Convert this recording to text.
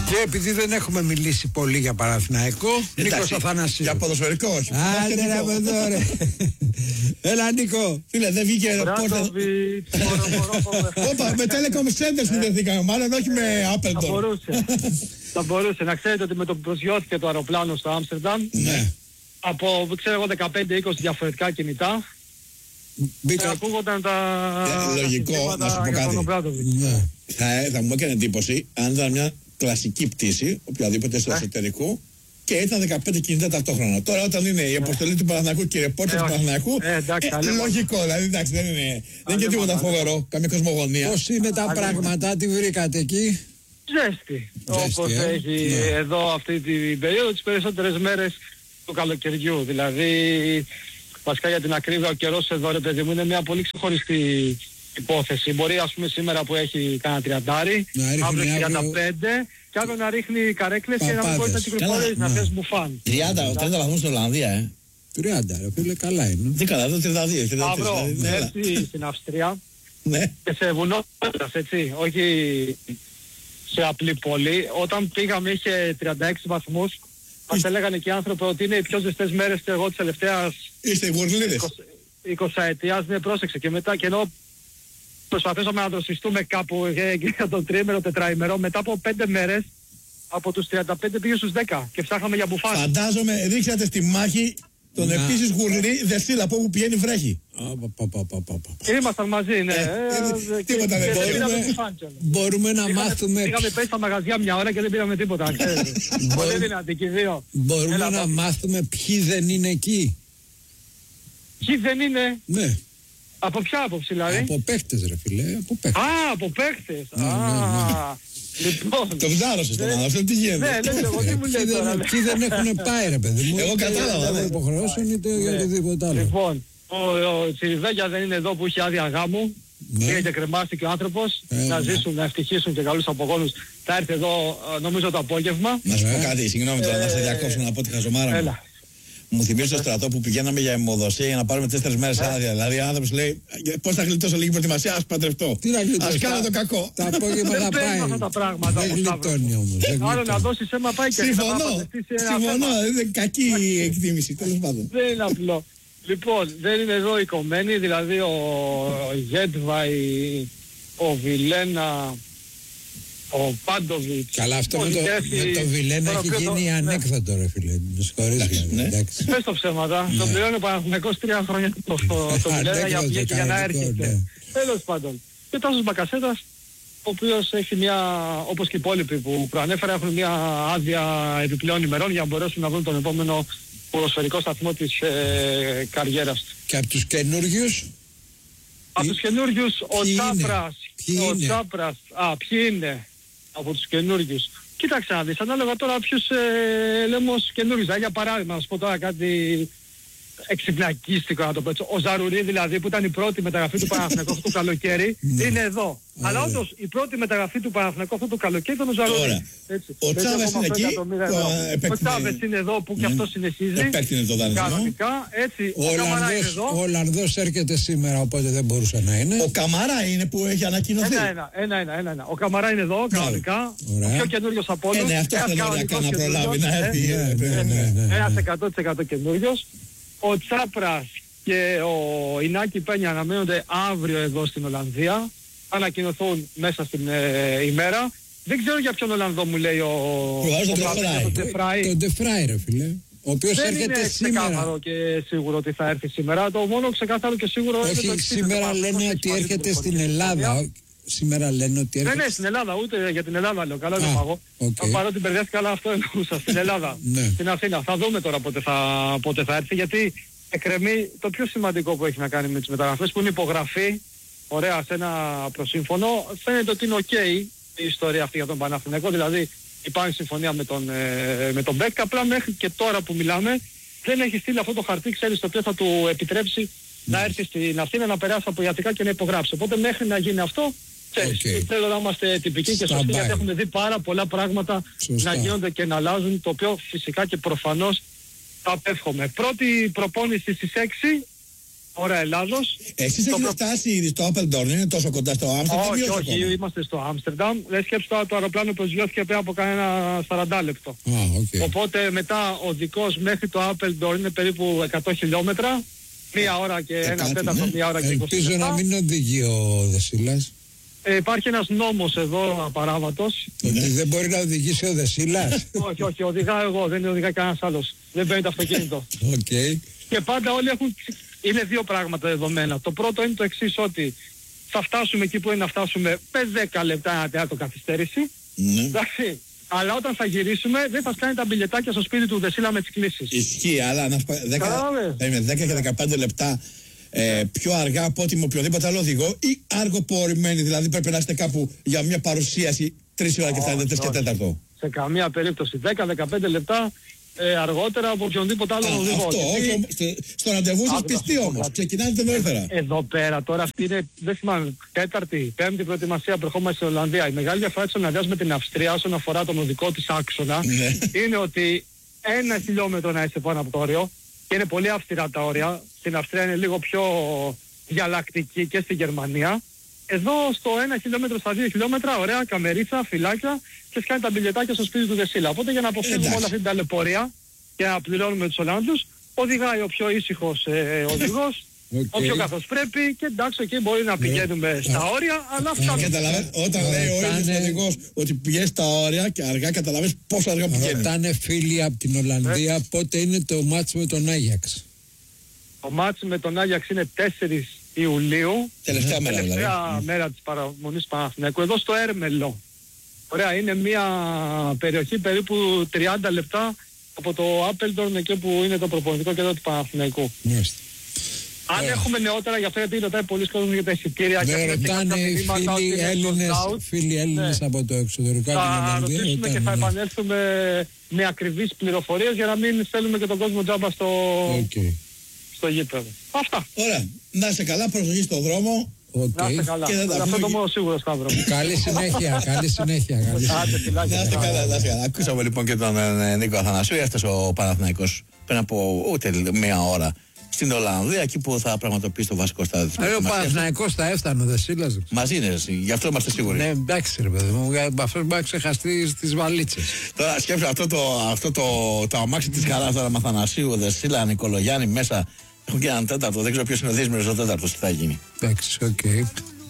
Και επειδή δεν έχουμε μιλήσει πολύ για Παναθηναϊκό, Νίκος Αθανασίου. Για ποδοσφαιρικό, όχι. Άντε ρε από εδώ ρε. Έλα Νίκο. Φίλε, δεν βγήκε ρεπόρτερ. Όπα, με Telecom Centers συνδεθήκαμε, μάλλον όχι με Appleton. Θα μπορούσε. Να ξέρετε ότι με το που προσγειώθηκε το αεροπλάνο στο Άμστερνταμ, από ξέρω εγώ 15-20 διαφορετικά κινητά, ακούγονταν τα... Λογικό, να σου πω κάτι. Θα μου έκανε εντύπωση αν ήταν μια κλασική πτήση, οποιαδήποτε στο εσωτερικού, και ήταν 15 κινητά ταυτόχρονα. Τώρα όταν είναι η αποστολή του Παναθηναϊκού και η ρεπόρτερ του Παναθηναϊκού, λογικό, δηλαδή εντάξει, δεν είναι και τίποτα φοβερό, καμία κοσμογονία. Πώς είναι τα πράγματα, τι βρήκατε εκεί? Ζέστη, όπως έχει εδώ αυτή την περίοδο, τις περισσότερες μέρες του καλοκαιριού. Δηλαδή, βασικά για την ακρίβεια, ο καιρός εδώ ρε παιδί μου είναι μια πολύ ξεχωριστή υπόθεση. Μπορεί ας πούμε σήμερα που έχει κάνα 30, αύριο 35 και άλλο να ρίχνει καρέκλες και να μην μπορείς να κυκλοφορείς, να θες μπουφάν. 30 βαθμούς στην Ολλανδία, 30 ρε φίλε, καλά είναι. Τι καλά, εδώ 32. Αύριο, έτσι στην Αυστρία και σε βουνότητας, έτσι, όχι σε απλή πόλη. Όταν πήγαμε είχε 36 βαθμούς. Μας έλεγαν και οι άνθρωποι ότι είναι οι πιο ζεστές μέρες και εγώ της τελευταίας 20 ετίας, ναι, πρόσεξε. Και μετά και ενώ προσπαθήσαμε να δροσιστούμε κάπου για τον τριήμερο, τετραήμερο, μετά από 5 μέρες από τους 35 πήγε στους 10 και ψάχαμε για μπουφάν. Φαντάζομαι ρίξατε στη μάχη τον επίσης γουρλή Δεσίλα από όπου πηγαίνει βρέχει. Ήμασταν μαζί, ναι. Τίποτα δεν μπορούμε να μάθουμε. Πήγαμε πέσει στα μαγαζιά μια ώρα και δεν πήραμε τίποτα. Πολύ δυνατή και δύο. Μπορούμε να μάθουμε ποιοι δεν είναι εκεί. Ποιοι δεν είναι? Ναι. Από ποια άποψη δηλαδή? Από παίχτες ρε φίλε, από παίχτες. Από παίχτες. Λοιπόν. Το βζάρωσες τον άνθρωπο, τι γίνεται? Ναι, εγώ τι μου λέει τώρα. Ποιοι δεν έχουν πάει ρε παιδί μου. Εγώ κατάλαβα. Δεν υποχρεώσουν είτε για οτιδήποτε άλλο. Λοιπόν, ο Τσιριβέγια δεν είναι εδώ που είχε άδεια γάμου. Πήγε και κρεμάστηκε ο άνθρωπος. Να ζήσουν, να ευτυχήσουν και καλούς απογόνους. Θα έρθει εδώ νομίζω το απόγευμα. Να σου πω κάτι, συγγνώμη τώρα, να σε διακόψω να πω τη χαζομάρα μου. Μου θυμίζει το στρατό που πηγαίναμε για αιμοδοσία για να πάρουμε 4 μέρες άδεια. Δηλαδή ο άνθρωπος λέει πώς θα γλιτώσω λίγη προετοιμασία, ας παντρευτώ. Ας κάνω το κακό. Τα απόγευμα θα πάει. Αυτά τα πράγματα. Δεν γλιτώνει όμως. Άλλο να δώσεις αίμα πάει και συμφωνώ, είναι κακή η εκτίμηση, τέλος πάντων. Δεν είναι απλό. Λοιπόν, δεν είναι εδώ οι κομμένοι, δηλαδή ο Γέντβα, ο Βιλένα, ο Πάντοβιτς. Καλά, αυτό με το Βιλένα έχει γίνει ανέκδοτο ρε φίλε. Με συγχωρείς. Πες το ψέματα. Τον πληρώνει ο Παναθηναϊκός 3 χρόνια το Βιλένα για βγήκε για να έρχεται. Τέλος πάντων. Και Τάσος Μπακασέτας, ο οποίος έχει μια, όπως και οι υπόλοιποι που προανέφερα, έχουν μια άδεια επιπλέον ημερών για να μπορέσουν να βρουν τον επόμενο ποδοσφαιρικό σταθμό της καριέρας του. Και από τους καινούργιους? Από τους καινούργιους ο Τσάπρας. Ποιοι είναι από τους καινούργιους? Κοίταξε να δεις, ανάλογα τώρα ποιους λέμε ως καινούργιους. Για παράδειγμα, να σου πω τώρα κάτι εξυπνακίστικο να το πω έτσι. Ο Ζαρουρί δηλαδή που ήταν η πρώτη μεταγραφή του Παναθηναϊκού αυτό το καλοκαίρι είναι εδώ. Αλλά όντως η πρώτη μεταγραφή του Παναθηναϊκού αυτό το καλοκαίρι ήταν ο Ζαρουρί. Ο Τσάβες είναι εκεί. Ο Τσάβες είναι εδώ που και αυτό συνεχίζει. Επέκτηνε το δανεισμό. Κανονικά έτσι. Ο Ολλανδός έρχεται σήμερα οπότε δεν μπορούσε να είναι. Ο Καμαρά είναι που έχει ανακοινωθεί. Ένα. Ο Καμαρά είναι εδώ κανονικά. Ο πιο καινούριος από όλους. Αυτό θέλω να προλάβει να έρθει. Ένας 100% καινούριος. Ο Τσάπρας και ο Ινάκη Πένια αναμένονται αύριο εδώ στην Ολλανδία. Ανακοινωθούν μέσα στην ημέρα. Δεν ξέρω για ποιον Ολλανδό μου λέει ο Ντεφράι. Τον Ντεφράι ρε φίλε. Ο οποίος έρχεται σήμερα. Δεν είναι ξεκάθαρο και σίγουρο ότι θα έρθει σήμερα. Το μόνο ξεκάθαρο και σίγουρο είναι το εξής. Σήμερα λένε ότι έρχεται στην Ελλάδα. Σήμερα λένε ότι έρχεται. Ναι, στην Ελλάδα, ούτε για την Ελλάδα λέω. Καλά δεν παγώ. Παρότι μπερδεύτηκα, αλλά αυτό εννοούσα. Στην Ελλάδα. Στην Αθήνα. Θα δούμε τώρα πότε θα έρθει. Γιατί εκκρεμεί το πιο σημαντικό που έχει να κάνει με τις μεταγραφές που είναι υπογραφή. Ωραία, σε ένα προσύμφωνο. Φαίνεται ότι είναι ok η ιστορία αυτή για τον Παναθηναϊκό. Δηλαδή υπάρχει συμφωνία με τον Μπέκ. Απλά μέχρι και τώρα που μιλάμε δεν έχει στείλει αυτό το χαρτί, ξέρεις, το οποίο θα του επιτρέψει να έρθει στην Αθήνα να περάσει από ιατρικά και να υπογράψει. Οπότε μέχρι να γίνει αυτό, θέλω να είμαστε τυπικοί και σωστοί, γιατί έχουμε δει πάρα πολλά πράγματα να γίνονται και να αλλάζουν, το οποίο φυσικά και προφανώς θα απέφχομαι. Πρώτη προπόνηση στις 6 ώρα Ελλάδος. Εσείς έχετε φτάσει στο Apeldoorn, είναι τόσο κοντά στο Άμστερνταμ? Όχι, είμαστε στο Άμστερνταμ. Δεν σκέψου τώρα, το αεροπλάνο προσγειώθηκε πριν από κανένα 40 λεπτό. Οπότε μετά ο δικός μέχρι το Apeldoorn είναι περίπου 100 χιλιόμετρα. 1 ώρα και ένα τέταρτο, 1 ώρα και 20 λεπτά. Ελπίζω να μην οδηγεί ο Δεσίλας. Υπάρχει ένας νόμος εδώ απαράβατος. Ότι δεν μπορεί να οδηγήσει ο Δεσίλας. Όχι, οδηγάω εγώ, δεν οδηγάει κανένας άλλος. Δεν παίρνει το αυτοκίνητο. Και πάντα όλοι έχουν... Είναι 2 πράγματα δεδομένα. Το πρώτο είναι το εξής, ότι θα φτάσουμε εκεί που είναι να φτάσουμε με 10 λεπτά ένα τέταρτο καθυστέρηση. Εντάξει. Αλλά όταν θα γυρίσουμε δεν θα κάνει τα μπιλετάκια στο σπίτι του Δεσίλα με τις κλήσεις. Ισχύει, αλλά να 10 και 15 λεπτά πιο αργά από ό,τι με οποιοδήποτε άλλο οδηγό, ή αργοπορημένοι, δηλαδή πρέπει να είστε κάπου για μια παρουσίαση 3 ώρα και φτάνετε 3 και 4. Σε καμία περίπτωση. 10-15 λεπτά αργότερα από οποιονδήποτε άλλο οδηγό. Αυτό, στο ραντεβού σας πιστεί όμως. Ξεκινάτε νωρίτερα. Εδώ πέρα τώρα αυτή είναι, δεν θυμάμαι, 4η, 5η προετοιμασία προχώμαστε στην Ολλανδία. Η μεγάλη διαφορά της Ολλανδίας με την Αυστρία όσον αφορά τον οδικό της άξονα είναι ότι 1 χιλιόμετρο να είσαι πάνω από το όριο και είναι πολύ αυστηρά τα όρια. Στην Αυστρία είναι λίγο πιο διαλλακτική και στη Γερμανία. Εδώ στο 1 χιλιόμετρο, στα 2 χιλιόμετρα, ωραία καμερίτσα, φυλάκια και σκάνει τα μπιλετάκια στο σπίτι του Δεσίλα. Οπότε για να αποφύγουμε όλη αυτή την ταλαιπωρία και να πληρώνουμε τους Ολλανδούς, οδηγάει ο πιο ήσυχος οδηγός, ο πιο καθώς πρέπει και εντάξει εκεί μπορεί να πηγαίνουμε στα όρια, αλλά φτάνουμε. Όταν λέει ο ίδιος οδηγός ότι πηγαίνει στα όρια και αργά, καταλαβαίνεις πόσο αργά πηγαίνει. Ρωτάνε φίλοι από την Ολλανδία πότε είναι το μάτς με τον Άγιαξ. Το μάτς με τον Άγιαξ είναι 4 Ιουλίου, τελευταία μέρα της παραμονής του Παναθηναϊκού, εδώ στο Έρμελο. Ωραία, είναι μια περιοχή περίπου 30 λεπτά από το Apeldoorn, εκεί που είναι το προπονητικό κέντρο του Παναθηναϊκού. Αν έχουμε νεότερα, γι' αυτό γιατί ρωτάει πολλοί κόσμοι για τα εισιτήρια και ρωτάνε φίλοι Έλληνες από το εξωτερικό. Θα ρωτήσουμε και θα επανέλθουμε με ακριβείς πληροφορίες για να μην στέλνουμε και τον κόσμο τζάμπα στο γήπεδο. Αυτά. Ωραία. Να είσαι καλά, προσοχή στον δρόμο. Να είστε καλά. Αυτό το μόνο σίγουρο, Σταύρο. Καλή συνέχεια. Να είστε καλά. Ακούσαμε λοιπόν και τον Νίκο Αθανασίου. Έφτασε ο Παναθηναϊκός πριν από ούτε 1 ώρα στην Ολλανδία, εκεί που θα πραγματοποιήσει το βασικό στάδιο της ο Παναθηναϊκός θα έφτανε ο Δεσίλας. Μαζί είναι, γι' αυτό είμαστε σίγουροι. Ναι, εντάξει ρε παιδί μου, αυτός μπορεί να ξεχαστεί στις βαλίτσες. Τώρα σκέφτομαι αυτό το αμάξι της χαράς τώρα με Αθανασίου, Δεσίλα, Νικολογιάννη μέσα. Έχουν και έναν τέταρτο, δεν ξέρω ποιος είναι ο δύσμερος ο τέταρτος, τι θα γίνει. Εντάξει, οκ.